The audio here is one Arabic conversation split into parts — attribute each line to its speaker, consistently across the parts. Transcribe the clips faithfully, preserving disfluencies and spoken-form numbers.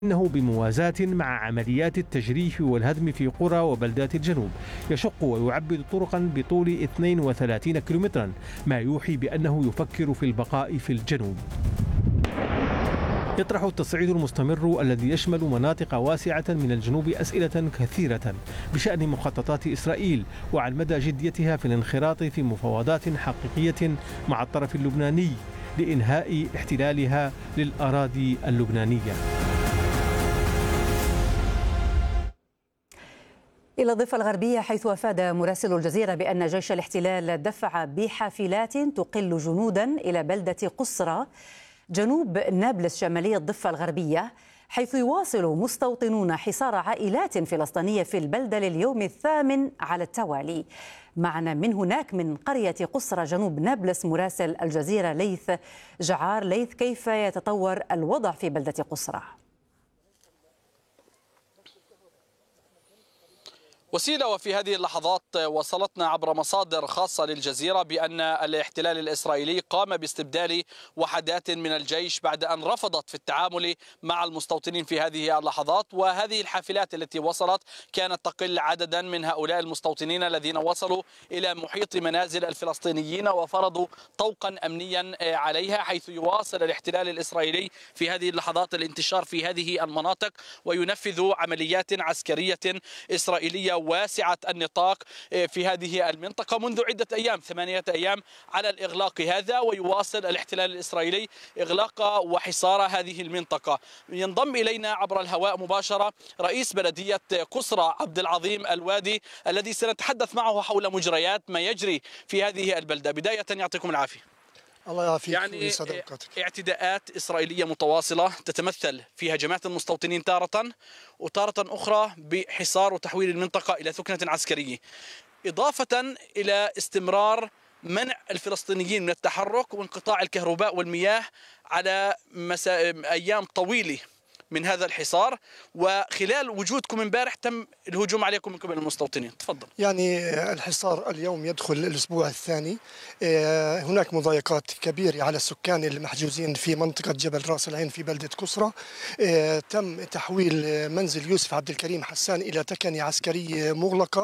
Speaker 1: إنه بموازاة مع عمليات التجريف والهدم في قرى وبلدات الجنوب يشق ويعبد طرقا بطول اثنين وثلاثين كيلومترا، ما يوحي بأنه يفكر في البقاء في الجنوب. يطرح التصعيد المستمر الذي يشمل مناطق واسعة من الجنوب أسئلة كثيرة بشأن مخططات إسرائيل وعن مدى جديتها في الانخراط في مفاوضات حقيقية مع الطرف اللبناني لإنهاء احتلالها للأراضي اللبنانية.
Speaker 2: إلى الضفة الغربية، حيث أفاد مراسل الجزيرة بأن جيش الاحتلال دفع بحافلات تقل جنودا إلى بلدة قصرى جنوب نابلس شمالي الضفة الغربية، حيث يواصل مستوطنون حصار عائلات فلسطينية في البلدة لليوم الثامن على التوالي. معنا من هناك من قرية قصرى جنوب نابلس مراسل الجزيرة ليث جعار. ليث، كيف يتطور الوضع في بلدة قصرى؟
Speaker 3: وسيلة، وفي هذه اللحظات وصلتنا عبر مصادر خاصة للجزيرة بأن الاحتلال الإسرائيلي قام باستبدال وحدات من الجيش بعد أن رفضت في التعامل مع المستوطنين في هذه اللحظات. وهذه الحافلات التي وصلت كانت تقل عددا من هؤلاء المستوطنين الذين وصلوا إلى محيط منازل الفلسطينيين وفرضوا طوقا أمنيا عليها، حيث يواصل الاحتلال الإسرائيلي في هذه اللحظات الانتشار في هذه المناطق وينفذ عمليات عسكرية إسرائيلية واسعة النطاق في هذه المنطقة منذ عدة أيام، ثمانية أيام على الإغلاق هذا. ويواصل الاحتلال الإسرائيلي إغلاق وحصار هذه المنطقة. ينضم إلينا عبر الهواء مباشرة رئيس بلدية قصرى عبد العظيم الوادي، الذي سنتحدث معه حول مجريات ما يجري في هذه البلدة. بداية يعطيكم العافية.
Speaker 4: الله يعافيك.
Speaker 3: يعني اعتداءات إسرائيلية متواصلة تتمثل في هجمات المستوطنين تارة، وتارة أخرى بحصار وتحويل المنطقة إلى ثكنة عسكرية، إضافة إلى استمرار منع الفلسطينيين من التحرك وانقطاع الكهرباء والمياه على مسا... أيام طويلة من هذا الحصار. وخلال وجودكم امبارح تم الهجوم عليكم من قبل المستوطنين. تفضل.
Speaker 4: يعني الحصار اليوم يدخل الأسبوع الثاني. هناك مضايقات كبيرة على السكان المحجوزين في منطقة جبل راس العين في بلدة قصرى. تم تحويل منزل يوسف عبد الكريم حسان إلى تكنة عسكرية مغلقة،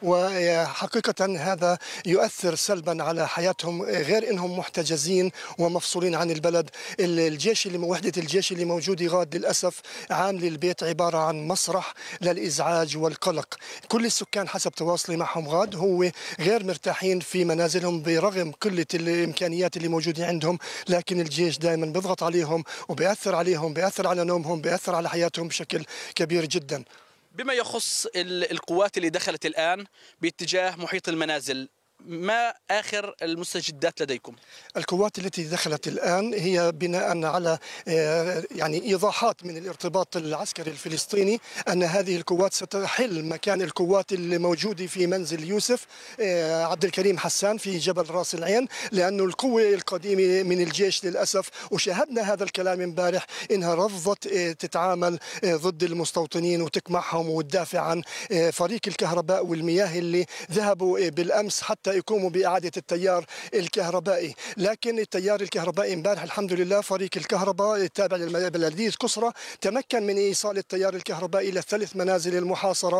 Speaker 4: وحقيقة هذا يؤثر سلبا على حياتهم، غير أنهم محتجزين ومفصولين عن البلد. الجيش اللي وحدة الجيش اللي موجودة غاد للأسف عامل البيت عبارة عن مسرح للإزعاج والقلق. كل السكان حسب تواصلي معهم غاد هو غير مرتاحين في منازلهم برغم قلة الإمكانيات اللي موجودة عندهم، لكن الجيش دائما بيضغط عليهم وبيأثر عليهم، بيأثر على نومهم، بيأثر على حياتهم بشكل كبير جدا.
Speaker 3: بما يخص القوات اللي دخلت الآن باتجاه محيط المنازل، ما آخر المستجدات لديكم؟
Speaker 4: القوات التي دخلت الآن هي بناء على يعني إيضاحات من الارتباط العسكري الفلسطيني أن هذه القوات ستحل مكان القوات الموجودة في منزل يوسف عبد الكريم حسان في جبل راس العين، لأنه القوة القديمة من الجيش للأسف، وشاهدنا هذا الكلام امبارح، إنها رفضت تتعامل ضد المستوطنين وتقمعهم وتدافع عن فريق الكهرباء والمياه اللي ذهبوا بالأمس حتى يقوموا بإعادة التيار الكهربائي. لكن التيار الكهربائي امبارح الحمد لله فريق الكهرباء التابع لبلدية قصرى تمكن من إيصال التيار الكهربائي إلى الثلاث منازل المحاصرة،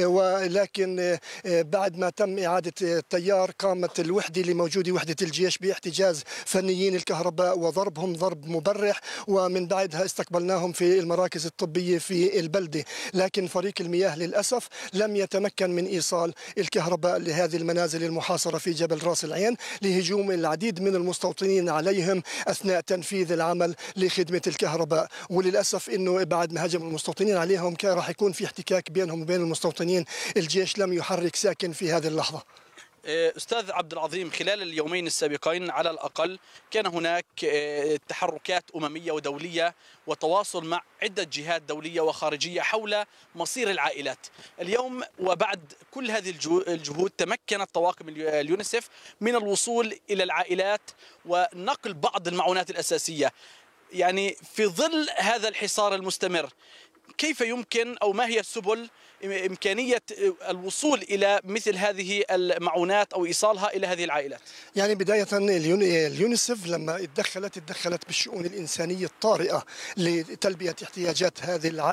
Speaker 4: ولكن بعد ما تم إعادة التيار قامت الوحدة اللي موجودة وحدة الجيش باحتجاز فنيين الكهرباء وضربهم ضرب مبرح، ومن بعدها استقبلناهم في المراكز الطبية في البلدة. لكن فريق المياه للأسف لم يتمكن من إيصال الكهرباء لهذه المنازل المحاصرة في جبل راس العين لهجوم العديد من المستوطنين عليهم أثناء تنفيذ العمل لخدمة الكهرباء. وللأسف أنه بعد ما هجم المستوطنين عليهم كان راح يكون في احتكاك بينهم وبين المستوطنين. الجيش لم يحرك ساكن في هذه اللحظة.
Speaker 3: أستاذ عبد العظيم، خلال اليومين السابقين على الأقل كان هناك تحركات أممية ودولية وتواصل مع عدة جهات دولية وخارجية حول مصير العائلات. اليوم وبعد كل هذه الجهود تمكنت طواقم اليونيسف من الوصول إلى العائلات ونقل بعض المعونات الأساسية. يعني في ظل هذا الحصار المستمر، كيف يمكن أو ما هي السبل إمكانية الوصول إلى مثل هذه المعونات أو إيصالها إلى هذه العائلات؟
Speaker 4: يعني بداية اليونيسف لما اتدخلت اتدخلت بالشؤون الإنسانية الطارئة لتلبية احتياجات هذه العائلات